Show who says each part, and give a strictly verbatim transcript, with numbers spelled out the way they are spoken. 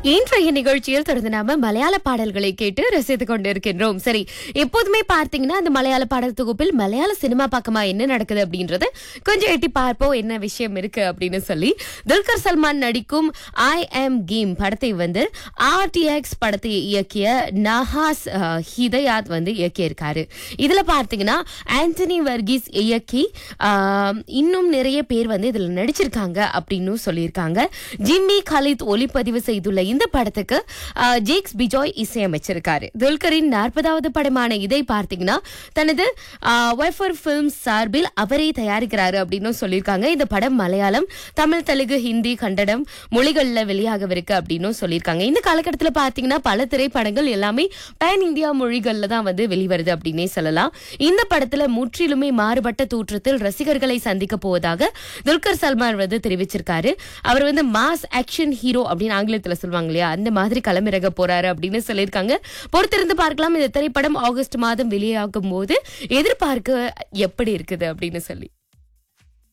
Speaker 1: இன்றைய நிகழ்ச்சியில் தொடர்ந்து நாம மலையாள பாடல்களை கேட்டு ரசித்துக் கொண்டிருக்கின்றோம். சரி, எப்போதுமே பார்த்தீங்கன்னா அந்த மலையாள பாடல் தொகுப்பில் மலையாள சினிமா பக்கமா என்ன நடக்குது அப்படின்றது கொஞ்சம் எட்டி பார்ப்போம், என்ன விஷயம் இருக்கு அப்படின்னு சொல்லி. துல்கர் சல்மான் நடிக்கும் ஐ எம் கேம் படத்தை வந்து ஆர்டிஎக்ஸ் படத்தை இயக்கிய நஹாஸ் அஹ், ஹிதயாத் வந்து இயக்கியிருக்காரு. இதுல பார்த்தீங்கன்னா ஆண்டனி வர்கீஸ் இயக்கி ஆஹ், இன்னும் நிறைய பேர் வந்து இதுல நடிச்சிருக்காங்க அப்படின்னு சொல்லியிருக்காங்க. ஜிம்மி கலித் ஒளிப்பதிவு செய்துள்ள இந்த படத்துக்கு ஆஹ், ஜேக்ஸ் பிஜாய் இசையமைச்சிருக்காரு. துல்கரின் நாற்பதாவது படமான இதை பார்த்தீங்கன்னா தனது வெஃபர் ஃபிலிம்ஸ் சார்பில் அவரே தயாரிக்கிறாரு அப்படின்னு சொல்லியிருக்காங்க. இந்த படம் மலையாளம், தமிழ், தெலுங்கு, ஹிந்தி, கன்னடம் மொழிகள்ல வெளியாகவிருக்கு அப்படின்னு சொல்லியிருக்காங்க. இந்த காலகட்டத்தில் பார்த்தீங்கன்னா பல திரைப்படங்கள் எல்லாமே பேன் இந்தியா மொழிகள்ல தான் வந்து வெளிவருது அப்படின்னே சொல்லலாம். இந்த படத்துல முற்றிலுமே மாறுபட்ட தோற்றத்தில் ரசிகர்களை சந்திக்க போவதாக துல்கர் சல்மான் வந்து தெரிவிச்சிருக்காரு. அவர் வந்து மாஸ் ஆக்ஷன் ஹீரோ அப்படின்னு ஆங்கிலத்துல சொல்லுவாங்க இல்லையா, அந்த மாதிரி களமிறங்க போறாரு அப்படின்னு சொல்லியிருக்காங்க. பொறுத்திருந்து பார்க்கலாம் இந்த திரைப்படம் ஆகஸ்ட் மாதம் வெளியாகும் போது எதிர்பார்க்க எப்படி இருக்குது அப்படின்னு சொல்லி.